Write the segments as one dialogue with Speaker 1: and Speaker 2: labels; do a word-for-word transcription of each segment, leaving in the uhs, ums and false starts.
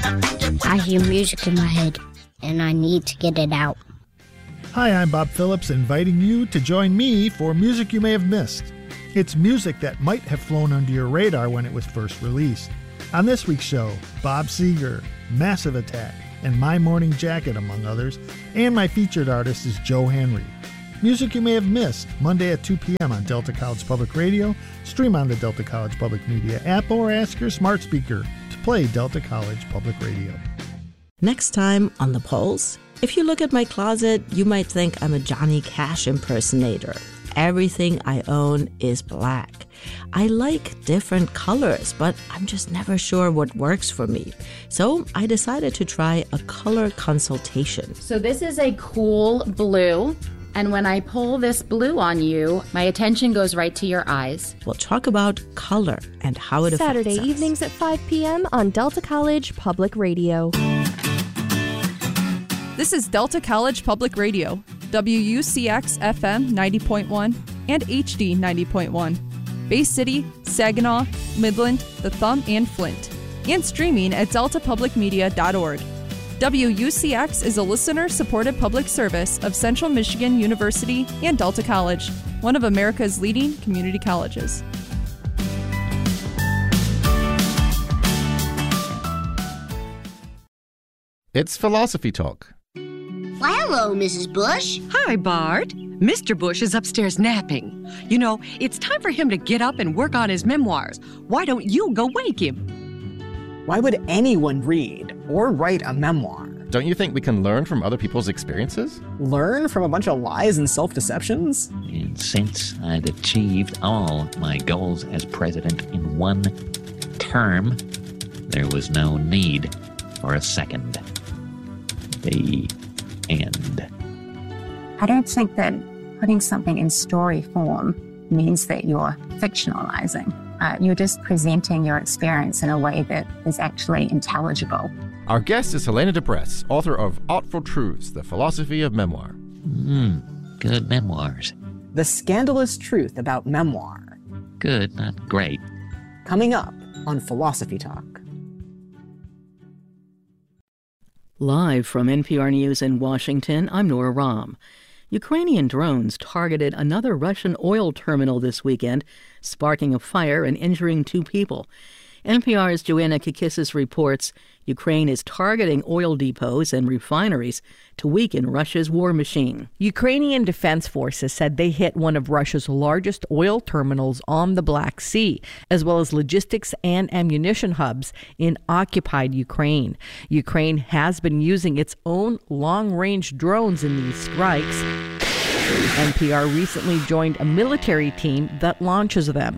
Speaker 1: I hear music in my head, and I need to get it out.
Speaker 2: Hi, I'm Bob Phillips, inviting you to join me for Music You May Have Missed. It's music that might have flown under your radar when it was first released. On this week's show, Bob Seger, Massive Attack, and My Morning Jacket, among others, and my featured artist is Joe Henry. Music You May Have Missed, Monday at two p.m. on Delta College Public Radio, stream on the Delta College Public Media app, or ask your smart speaker to play Delta College Public Radio.
Speaker 3: Next time on The Pulse, if you look at my closet, you might think I'm a Johnny Cash impersonator. Everything I own is black. I like different colors, but I'm just never sure what works for me. So I decided to try a color consultation.
Speaker 4: So this is a cool blue. And when I pull this blue on you, my attention goes right to your eyes.
Speaker 3: We'll talk about color and how it affects us.
Speaker 5: Saturday evenings at five p.m. on Delta College Public Radio.
Speaker 6: This is Delta College Public Radio, W U C X F M ninety point one and H D ninety point one. Bay City, Saginaw, Midland, The Thumb, and Flint. And streaming at delta public media dot org. W U C X is a listener-supported public service of Central Michigan University and Delta College, one of America's leading community colleges.
Speaker 7: It's Philosophy Talk.
Speaker 1: Why, hello, Missus Bush.
Speaker 8: Hi, Bart. Mister Bush is upstairs napping. You know, it's time for him to get up and work on his memoirs. Why don't you go wake him?
Speaker 9: Why would anyone read or write a memoir?
Speaker 7: Don't you think we can learn from other people's experiences?
Speaker 9: Learn from a bunch of lies and self-deceptions?
Speaker 10: And since I'd achieved all my goals as president in one term, there was no need for a second. The end.
Speaker 11: I don't think that putting something in story form means that you're fictionalizing. Uh, you're just presenting your experience in a way that is actually intelligible.
Speaker 7: Our guest is Helena DeBress, author of Artful Truths, The Philosophy of Memoir.
Speaker 10: Mmm, good memoirs.
Speaker 9: The Scandalous Truth About Memoir.
Speaker 10: Good, not great.
Speaker 9: Coming up on Philosophy Talk.
Speaker 12: Live from N P R News in Washington, I'm Nora Rahm. Ukrainian drones targeted another Russian oil terminal this weekend, sparking a fire and injuring two people. N P R's Joanna Kakissis reports Ukraine is targeting oil depots and refineries to weaken Russia's war machine.
Speaker 13: Ukrainian defense forces said they hit one of Russia's largest oil terminals on the Black Sea, as well as logistics and ammunition hubs in occupied Ukraine. Ukraine has been using its own long-range drones in these strikes. N P R recently joined a military team that launches them.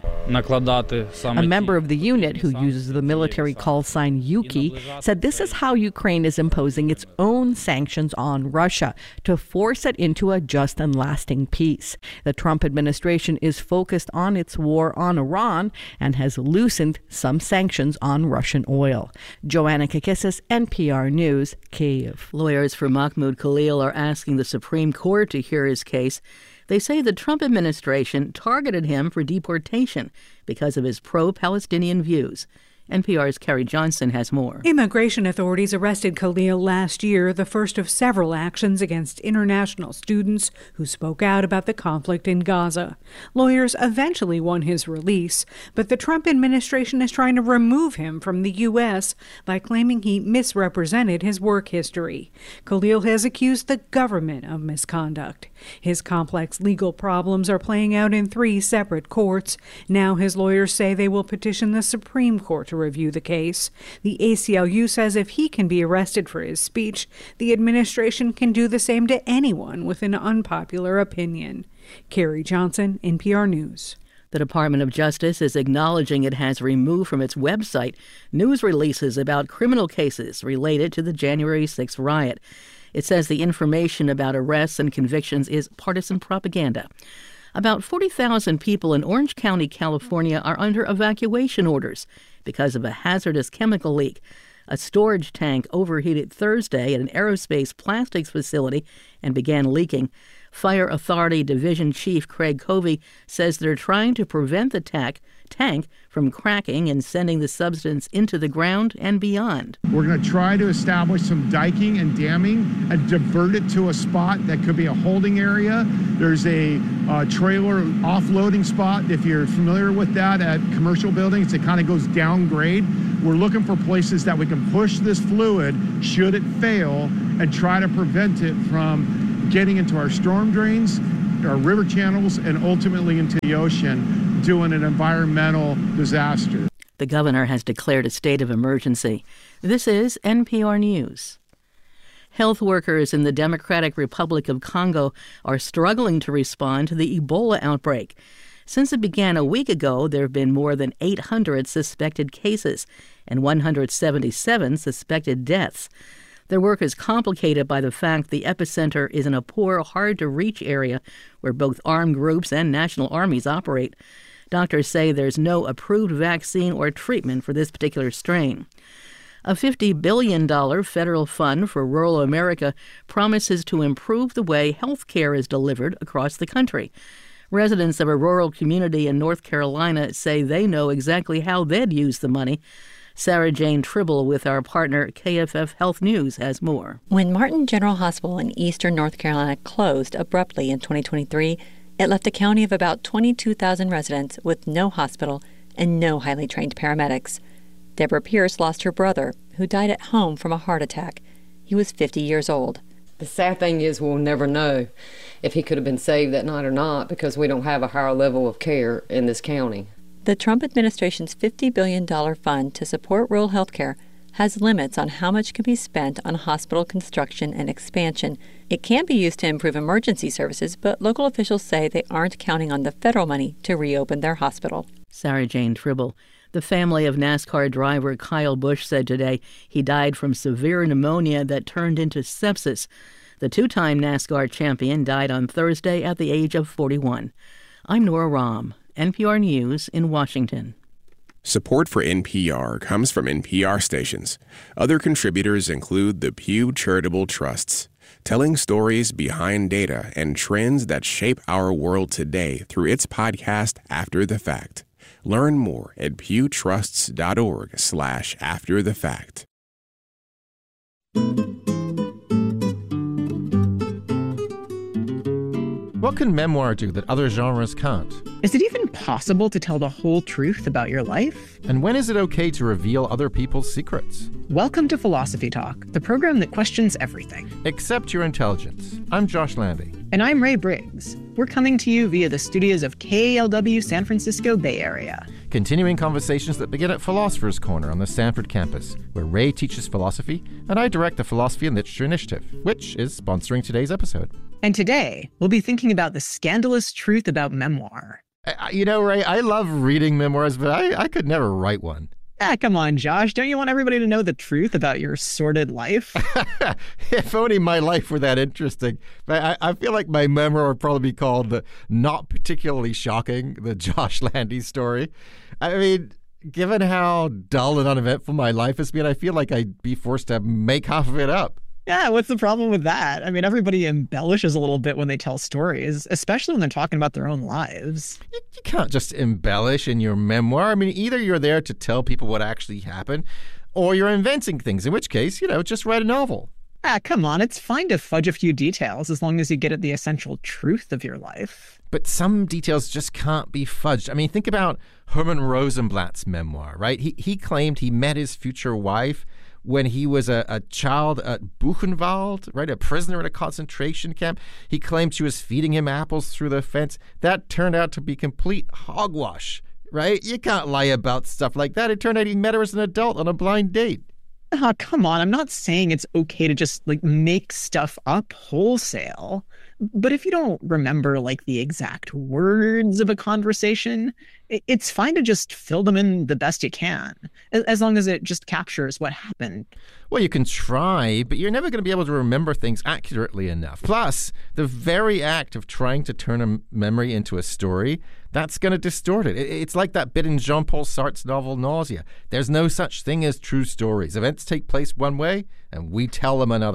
Speaker 13: A member of the unit, who uses the military call sign Yuki, said this is how Ukraine is imposing its own sanctions on Russia to force it into a just and lasting peace. The Trump administration is focused on its war on Iran and has loosened some sanctions on Russian oil. Joanna Kakissis, N P R News, Kyiv.
Speaker 12: Lawyers for Mahmoud Khalil are asking the Supreme Court to hear his case. They say the Trump administration targeted him for deportation because of his pro-Palestinian views. N P R's Carrie Johnson has more.
Speaker 14: Immigration authorities arrested Khalil last year, the first of several actions against international students who spoke out about the conflict in Gaza. Lawyers eventually won his release, but the Trump administration is trying to remove him from the U S by claiming he misrepresented his work history. Khalil has accused the government of misconduct. His complex legal problems are playing out in three separate courts. Now his lawyers say they will petition the Supreme Court to review the case. The A C L U says if he can be arrested for his speech, the administration can do the same to anyone with an unpopular opinion. Carrie Johnson, N P R News.
Speaker 12: The Department of Justice is acknowledging it has removed from its website news releases about criminal cases related to the January sixth riot. It says the information about arrests and convictions is partisan propaganda. About forty thousand people in Orange County, California, are under evacuation orders because of a hazardous chemical leak. A storage tank overheated Thursday at an aerospace plastics facility and began leaking. Fire Authority Division Chief Craig Covey says they're trying to prevent the attack tank from cracking and sending the substance into the ground and beyond.
Speaker 15: We're going to try to establish some diking and damming and divert it to a spot that could be a holding area. There's a uh, trailer offloading spot, if you're familiar with that, at commercial buildings. It kind of goes down grade. We're looking for places that we can push this fluid, should it fail, and try to prevent it from getting into our storm drains, our river channels, and ultimately into the ocean, doing an environmental disaster.
Speaker 12: The governor has declared a state of emergency. This is N P R News. Health workers in the Democratic Republic of Congo are struggling to respond to the Ebola outbreak. Since it began a week ago, there have been more than eight hundred suspected cases and one hundred seventy-seven suspected deaths. Their work is complicated by the fact the epicenter is in a poor, hard-to-reach area where both armed groups and national armies operate. Doctors say there's no approved vaccine or treatment for this particular strain. A fifty billion dollars federal fund for rural America promises to improve the way health care is delivered across the country. Residents of a rural community in North Carolina say they know exactly how they'd use the money. Sarah Jane Tribble with our partner K F F Health News has more.
Speaker 16: When Martin General Hospital in eastern North Carolina closed abruptly in twenty twenty-three, it left a county of about twenty-two thousand residents with no hospital and no highly trained paramedics. Deborah Pierce lost her brother, who died at home from a heart attack. He was fifty years old.
Speaker 17: The sad thing is we'll never know if he could have been saved that night or not because we don't have a higher level of care in this county.
Speaker 16: The Trump administration's fifty billion dollars fund to support rural health care has limits on how much can be spent on hospital construction and expansion. It can be used to improve emergency services, but local officials say they aren't counting on the federal money to reopen their hospital.
Speaker 12: Sarah Jane Tribble. The family of NASCAR driver Kyle Busch said today he died from severe pneumonia that turned into sepsis. The two-time NASCAR champion died on Thursday at the age of forty-one. I'm Nora Rahm, N P R News in Washington.
Speaker 18: Support for N P R comes from N P R stations. Other contributors include the Pew Charitable Trusts, telling stories behind data and trends that shape our world today through its podcast After the Fact. Learn more at pewtrusts.org slash after the fact.
Speaker 7: What can memoir do that other genres can't?
Speaker 9: Is it even possible to tell the whole truth about your life?
Speaker 7: And when is it okay to reveal other people's secrets?
Speaker 9: Welcome to Philosophy Talk, the program that questions everything.
Speaker 7: Except your intelligence. I'm Josh Landy.
Speaker 9: And I'm Ray Briggs. We're coming to you via the studios of K A L W San Francisco Bay Area.
Speaker 7: Continuing conversations that begin at Philosopher's Corner on the Stanford campus, where Ray teaches philosophy and I direct the Philosophy and Literature Initiative, which is sponsoring today's episode.
Speaker 9: And today, we'll be thinking about the scandalous truth about memoir.
Speaker 7: I, you know, Ray, I love reading memoirs, but I, I could never write one.
Speaker 9: Ah, come on, Josh. Don't you want everybody to know the truth about your sordid life?
Speaker 7: If only my life were that interesting. But I, I feel like my memoir would probably be called the Not Particularly Shocking, the Josh Landy story. I mean, given how dull and uneventful my life has been, I feel like I'd be forced to make half of it up.
Speaker 9: Yeah, what's the problem with that? I mean, everybody embellishes a little bit when they tell stories, especially when they're talking about their own lives.
Speaker 7: You, you can't just embellish in your memoir. I mean, either you're there to tell people what actually happened, or you're inventing things, in which case, you know, just write a novel.
Speaker 9: Ah, come on. It's fine to fudge a few details as long as you get at the essential truth of your life.
Speaker 7: But some details just can't be fudged. I mean, think about Herman Rosenblatt's memoir, right? He, he claimed he met his future wife when he was a, a child at Buchenwald, right, a prisoner in a concentration camp. He claimed she was feeding him apples through the fence. That turned out to be complete hogwash, right? You can't lie about stuff like that. It turned out he met her as an adult on a blind date.
Speaker 9: Oh, come on. I'm not saying it's okay to just, like, make stuff up wholesale. But if you don't remember, like, the exact words of a conversation, it's fine to just fill them in the best you can, as long as it just captures what happened.
Speaker 7: Well, you can try, but you're never going to be able to remember things accurately enough. Plus, the very act of trying to turn a memory into a story, that's going to distort it. It's like that bit in Jean-Paul Sartre's novel Nausea. There's no such thing as true stories. Events take place one way, and we tell them another.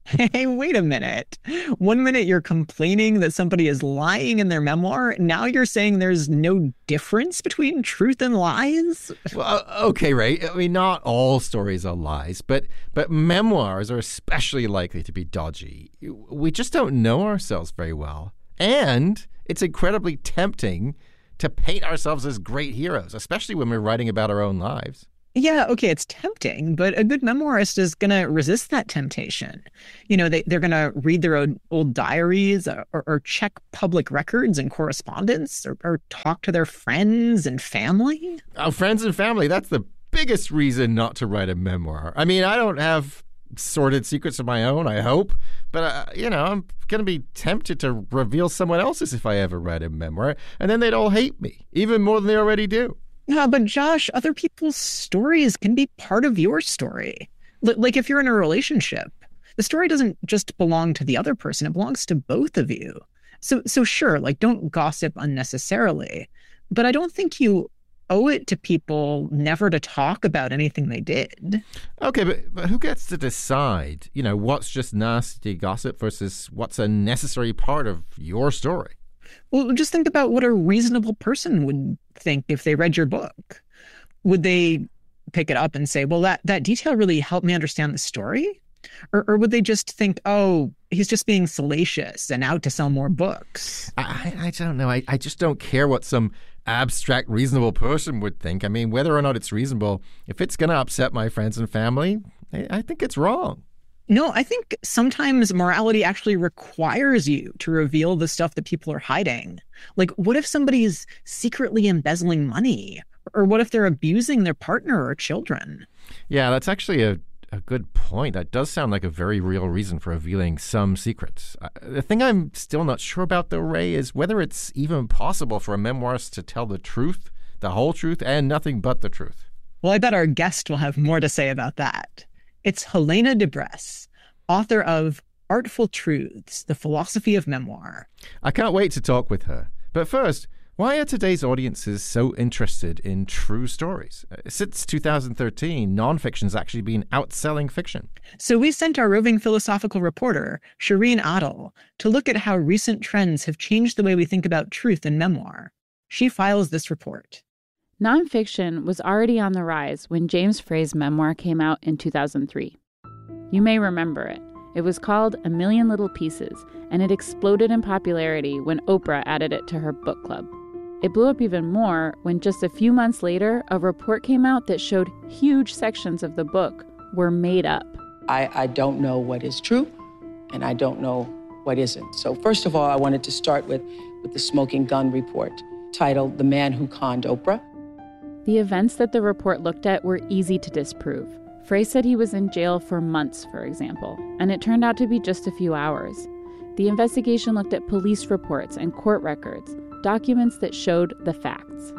Speaker 9: Hey, wait a minute. One minute you're complaining that somebody is lying in their memoir. Now you're saying there's no difference between truth and lies?
Speaker 7: Well, okay, Ray. I mean, not all stories are lies, but but memoirs are especially likely to be dodgy. We just don't know ourselves very well. And it's incredibly tempting to paint ourselves as great heroes, especially when we're writing about our own lives.
Speaker 9: Yeah, okay, it's tempting, but a good memoirist is going to resist that temptation. You know, they, they're going to read their own old diaries or, or check public records and correspondence or, or talk to their friends and family.
Speaker 7: Oh, friends and family, that's the biggest reason not to write a memoir. I mean, I don't have sordid secrets of my own, I hope, but, uh, you know, I'm going to be tempted to reveal someone else's if I ever write a memoir, and then they'd all hate me, even more than they already do.
Speaker 9: No, but Josh, other people's stories can be part of your story. L- like if you're in a relationship, the story doesn't just belong to the other person, it belongs to both of you. So, so sure, like don't gossip unnecessarily, but I don't think you owe it to people never to talk about anything they did.
Speaker 7: Okay, but, but who gets to decide, you know, what's just nasty gossip versus what's a necessary part of your story?
Speaker 9: Well, just think about what a reasonable person would think if they read your book. Would they pick it up and say, well, that, that detail really helped me understand the story? Or, or would they just think, oh, he's just being salacious and out to sell more books?
Speaker 7: I, I don't know. I, I just don't care what some abstract, reasonable person would think. I mean, whether or not it's reasonable, if it's going to upset my friends and family, I, I think it's wrong.
Speaker 9: No, I think sometimes morality actually requires you to reveal the stuff that people are hiding. Like, what if somebody's secretly embezzling money? Or what if they're abusing their partner or children?
Speaker 7: Yeah, that's actually a, a good point. That does sound like a very real reason for revealing some secrets. Uh, the thing I'm still not sure about, though, Ray, is whether it's even possible for a memoirist to tell the truth, the whole truth, and nothing but the truth.
Speaker 9: Well, I bet our guest will have more to say about that. It's Helena DeBress, author of Artful Truths, The Philosophy of Memoir.
Speaker 7: I can't wait to talk with her. But first, why are today's audiences so interested in true stories? Since two thousand thirteen, nonfiction's actually been outselling fiction.
Speaker 9: So we sent our roving philosophical reporter, Shireen Adel, to look at how recent trends have changed the way we think about truth in memoir. She files this report.
Speaker 4: Nonfiction was already on the rise when James Frey's memoir came out in two thousand three. You may remember it. It was called A Million Little Pieces, and it exploded in popularity when Oprah added it to her book club. It blew up even more when just a few months later, a report came out that showed huge sections of the book were made up.
Speaker 19: I, I don't know what is true, and I don't know what isn't. So first of all, I wanted to start with, with the Smoking Gun report, titled The Man Who Conned Oprah.
Speaker 4: The events that the report looked at were easy to disprove. Frey said he was in jail for months, for example, and it turned out to be just a few hours. The investigation looked at police reports and court records, documents that showed the facts.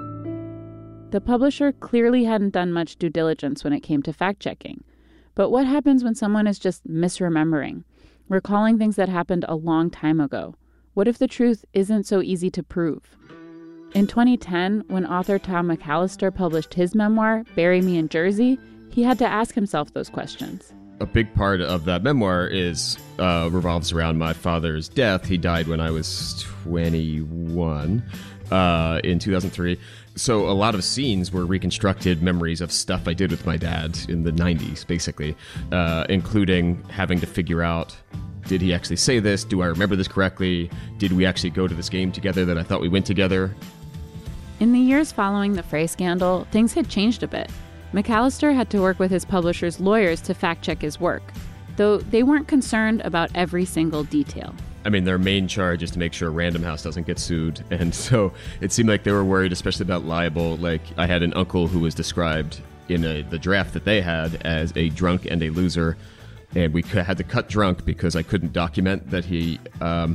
Speaker 4: The publisher clearly hadn't done much due diligence when it came to fact-checking. But what happens when someone is just misremembering, recalling things that happened a long time ago? What if the truth isn't so easy to prove? In twenty ten, when author Tom McAllister published his memoir, Bury Me in Jersey, he had to ask himself those questions.
Speaker 20: A big part of that memoir is uh, revolves around my father's death. He died when I was twenty-one uh, in two thousand three. So a lot of scenes were reconstructed memories of stuff I did with my dad in the nineties, basically, uh, including having to figure out, did he actually say this? Do I remember this correctly? Did we actually go to this game together that I thought we went together?
Speaker 4: In the years following the Frey scandal, things had changed a bit. McAllister had to work with his publisher's lawyers to fact-check his work, though they weren't concerned about every single detail.
Speaker 20: I mean, their main charge is to make sure Random House doesn't get sued, and so it seemed like they were worried, especially about libel. Like, I had an uncle who was described in a, the draft that they had as a drunk and a loser, and we had to cut drunk because I couldn't document that he... Um,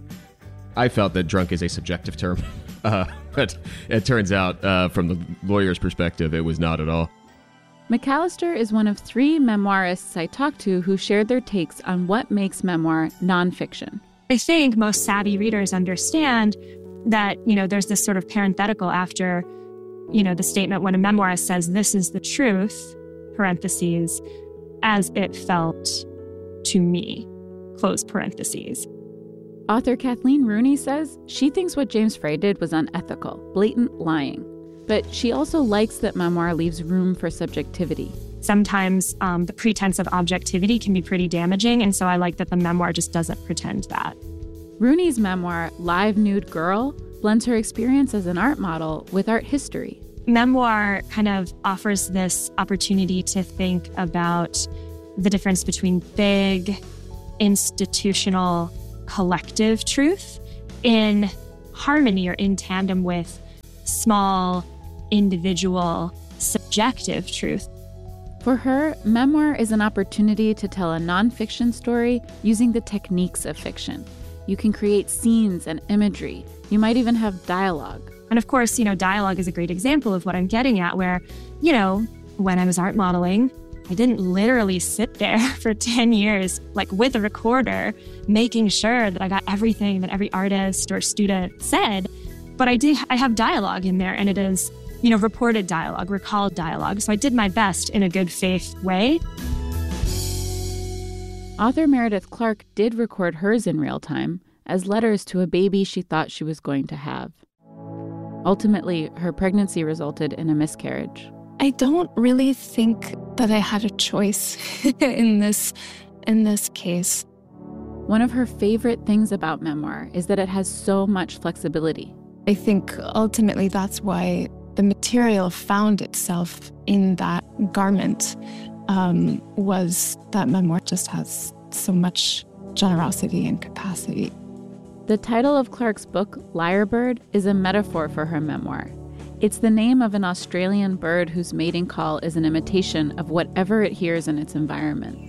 Speaker 20: I felt that drunk is a subjective term, uh, but it turns out, uh, from the lawyer's perspective, it was not at all.
Speaker 4: McAllister is one of three memoirists I talked to who shared their takes on what makes memoir nonfiction.
Speaker 21: I think most savvy readers understand that, you know, there's this sort of parenthetical after, you know, the statement when a memoirist says, this is the truth, parentheses, as it felt to me. close parentheses.
Speaker 4: Author Kathleen Rooney says she thinks what James Frey did was unethical, blatant lying. But she also likes that memoir leaves room for subjectivity.
Speaker 21: Sometimes um, the pretense of objectivity can be pretty damaging, and so I like that the memoir just doesn't pretend that.
Speaker 4: Rooney's memoir, Live Nude Girl, blends her experience as an art model with art history.
Speaker 21: Memoir kind of offers this opportunity to think about the difference between big, institutional, collective truth in harmony or in tandem with small, individual, subjective truth.
Speaker 4: For her, memoir is an opportunity to tell a nonfiction story using the techniques of fiction. You can create scenes and imagery. You might even have dialogue.
Speaker 21: And of course, you know, dialogue is a great example of what I'm getting at, where, you know, when I was art modeling, I didn't literally sit there for ten years, like with a recorder, making sure that I got everything that every artist or student said. But I did, I have dialogue in there, and it is, you know, reported dialogue, recalled dialogue. So I did my best in a good faith way.
Speaker 4: Author Meredith Clark did record hers in real time as letters to a baby she thought she was going to have. Ultimately, her pregnancy resulted in a miscarriage.
Speaker 2: I don't really think that I had a choice in this in this case.
Speaker 4: One of her favorite things about memoir is that it has so much flexibility.
Speaker 2: I think ultimately that's why the material found itself in that garment, um, was that memoir just has so much generosity and capacity.
Speaker 4: The title of Clark's book, Lyrebird, is a metaphor for her memoir. It's the name of an Australian bird whose mating call is an imitation of whatever it hears in its environment.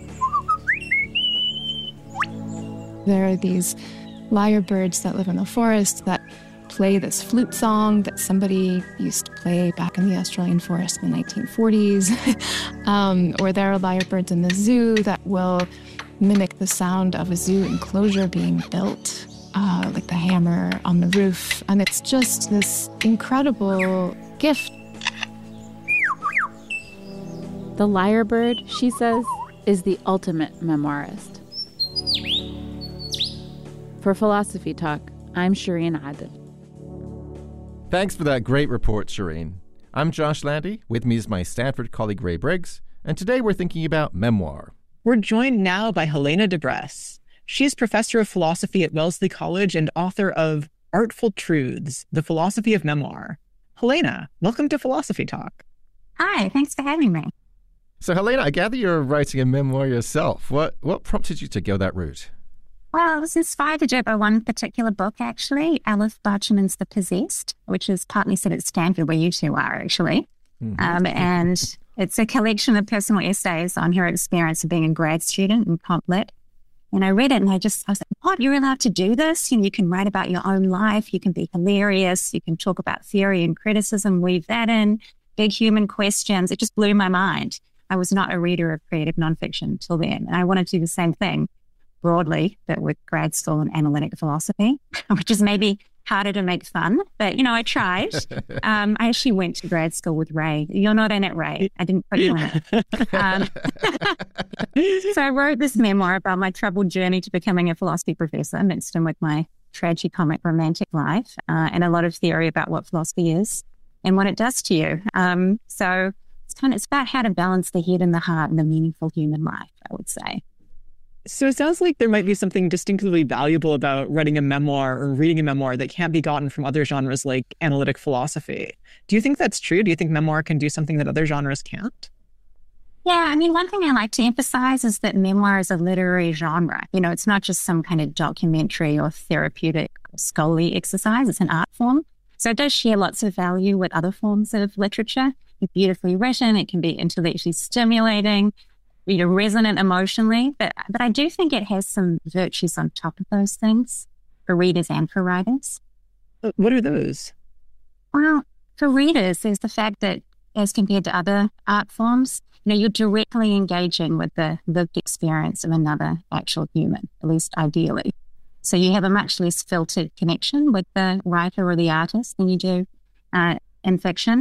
Speaker 2: There are these lyrebirds that live in the forest that play this flute song that somebody used to play back in the Australian forest in the nineteen forties. um, or there are lyrebirds in the zoo that will mimic the sound of a zoo enclosure being built, uh, like the hammer on the roof. And it's just this incredible gift.
Speaker 4: The lyrebird, she says, is the ultimate memoirist. For Philosophy Talk, I'm Shireen Adil.
Speaker 7: Thanks for that great report, Shireen. I'm Josh Landy. With me is my Stanford colleague, Ray Briggs. And today we're thinking about memoir.
Speaker 9: We're joined now by Helena DeBress. She is professor of philosophy at Wellesley College and author of Artful Truths, The Philosophy of Memoir. Helena, welcome to Philosophy Talk.
Speaker 11: Hi, thanks for having me.
Speaker 7: So, Helena, I gather you're writing a memoir yourself. What what prompted you to go that route?
Speaker 11: Well, I was inspired to do it by one particular book, actually, Aleph Batuman's The Possessed, which is partly set at Stanford, where you two are, actually. Mm-hmm. Um, and it's a collection of personal essays on her experience of being a grad student in comp lit. And I read it and I just, I was like, what, you're allowed to do this? You know, you can write about your own life. You can be hilarious. You can talk about theory and criticism, weave that in, big human questions. It just blew my mind. I was not a reader of creative nonfiction until then. And I wanted to do the same thing broadly, but with grad school and analytic philosophy, which is maybe harder to make fun. But, you know, I tried. Um, I actually went to grad school with Ray. You're not in it, Ray. I didn't put you in it. Um, so I wrote this memoir about my troubled journey to becoming a philosophy professor, mixed in with my tragicomic romantic life, uh, and a lot of theory about what philosophy is and what it does to you. Um, so it's kind of, it's about how to balance the head and the heart in a meaningful human life, I would say.
Speaker 9: So it sounds like there might be something distinctively valuable about writing a memoir or reading a memoir that can't be gotten from other genres like analytic philosophy. Do you think that's true? Do you think memoir can do something that other genres can't?
Speaker 11: Yeah, I mean, one thing I like to emphasize is that memoir is a literary genre. You know, it's not just some kind of documentary or therapeutic or scholarly exercise. It's an art form. So it does share lots of value with other forms of literature. It's beautifully written. It can be intellectually stimulating, you know, resonant emotionally, but but I do think it has some virtues on top of those things for readers and for writers.
Speaker 9: What are those?
Speaker 11: Well, for readers, there's the fact that as compared to other art forms, you know, you're directly engaging with the lived experience of another actual human, at least ideally. So you have a much less filtered connection with the writer or the artist than you do uh, in fiction.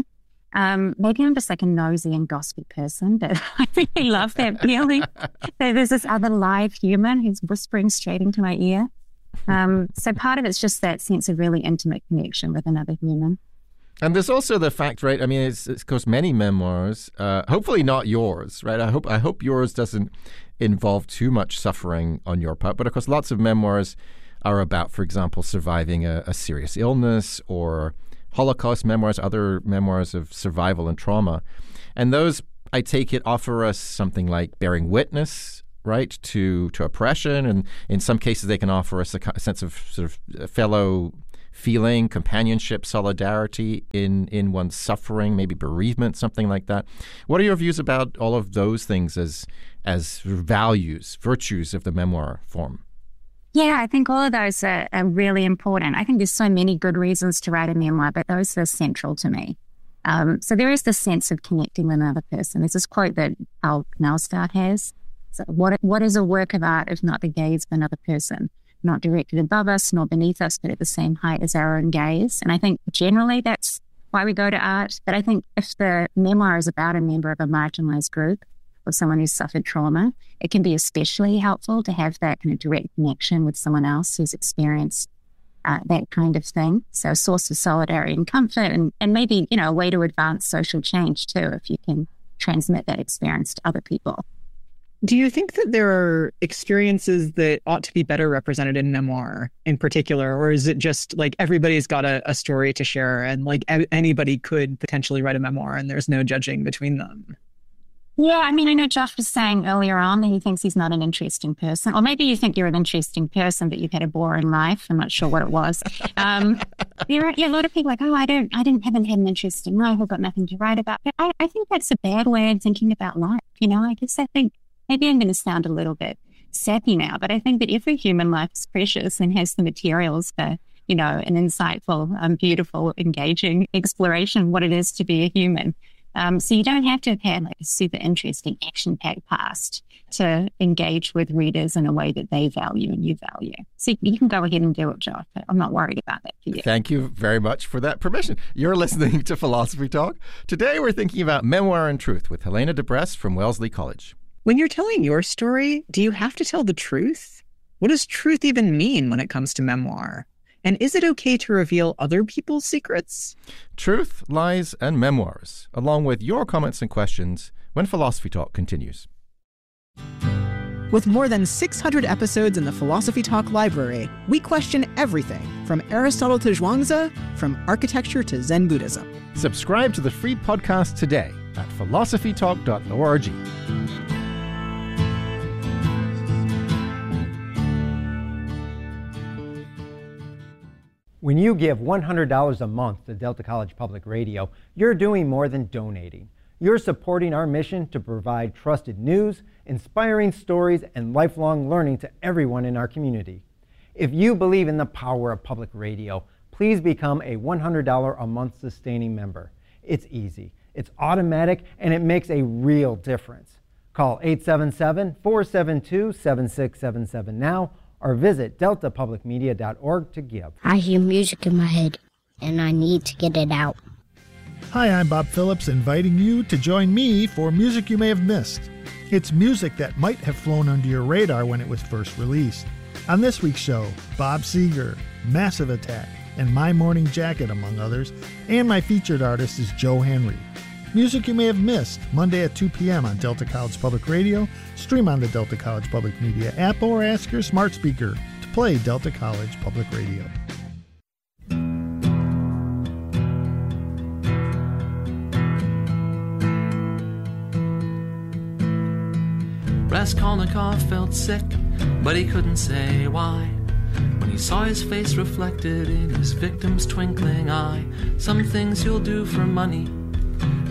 Speaker 11: Um, maybe I'm just like a nosy and gossipy person, but I really love that feeling that there's this other live human who's whispering straight into my ear. Um, so part of it's just that sense of really intimate connection with another human.
Speaker 7: And there's also the fact, right? I mean, it's, it's of course many memoirs. Uh, hopefully not yours, right? I hope I hope yours doesn't involve too much suffering on your part. But of course, lots of memoirs are about, for example, surviving a, a serious illness, or Holocaust memoirs, other memoirs of survival and trauma. And those, I take it, offer us something like bearing witness, right, to to oppression. And in some cases, they can offer us a, a sense of sort of fellow feeling, companionship, solidarity in, in one's suffering, maybe bereavement, something like that. What are your views about all of those things as as values, virtues of the memoir form?
Speaker 11: Yeah, I think all of those are, are really important. I think there's so many good reasons to write a memoir, but those are central to me. Um, so there is this sense of connecting with another person. There's this quote that Al Knallstadt has. So what, what is a work of art if not the gaze of another person? Not directed above us nor beneath us, but at the same height as our own gaze. And I think generally that's why we go to art. But I think if the memoir is about a member of a marginalized group or someone who's suffered trauma, it can be especially helpful to have that kind of direct connection with someone else who's experienced uh, that kind of thing. So a source of solidarity and comfort, and, and maybe, you know, a way to advance social change too, if you can transmit that experience to other people.
Speaker 9: Do you think that there are experiences that ought to be better represented in memoir in particular, or is it just like everybody's got a, a story to share and like a- anybody could potentially write a memoir and there's no judging between them?
Speaker 11: Yeah, I mean, I know Jeff was saying earlier on that he thinks he's not an interesting person. Or maybe you think you're an interesting person, but you've had a boring life. I'm not sure what it was. Um, there are yeah, a lot of people like, oh, I don't, I didn't haven't had an interesting life. I've got nothing to write about. But I, I think that's a bad way of thinking about life. You know, I guess I think maybe I'm going to sound a little bit sappy now, but I think that every human life is precious and has the materials for, you know, an insightful, um, beautiful, engaging exploration of what it is to be a human. Um, so you don't have to have had like a super interesting action-packed past to engage with readers in a way that they value and you value. So you can go ahead and do it, Josh. I'm not worried about that for you.
Speaker 7: Thank you very much for that permission. You're listening to Philosophy Talk. Today we're thinking about memoir and truth with Helena DeBrest from Wellesley College.
Speaker 9: When you're telling your story, do you have to tell the truth? What does truth even mean when it comes to memoir? And is it okay to reveal other people's secrets?
Speaker 7: Truth, lies, and memoirs, along with your comments and questions when Philosophy Talk continues.
Speaker 3: With more than six hundred episodes in the Philosophy Talk library, we question everything from Aristotle to Zhuangzi, from architecture to Zen Buddhism.
Speaker 7: Subscribe to the free podcast today at philosophy talk dot org.
Speaker 22: When you give one hundred dollars a month to Delta College Public Radio, you're doing more than donating. You're supporting our mission to provide trusted news, inspiring stories, and lifelong learning to everyone in our community. If you believe in the power of public radio, please become a one hundred dollars a month sustaining member. It's easy, it's automatic, and it makes a real difference. Call eight seven seven, four seven two, seven six seven seven now, or visit delta public media dot org to give.
Speaker 1: I hear music in my head, and I need to get it out.
Speaker 23: Hi, I'm Bob Phillips, inviting you to join me for Music You May Have Missed. It's music that might have flown under your radar when it was first released. On this week's show, Bob Seger, Massive Attack, and My Morning Jacket, among others, and my featured artist is Joe Henry. Music You May Have Missed, Monday at two p.m. on Delta College Public Radio. Stream on the Delta College Public Media app or ask your smart speaker to play Delta College Public Radio.
Speaker 24: Raskolnikov felt sick, but he couldn't say why. When he saw his face reflected in his victim's twinkling eye, some things you'll do for money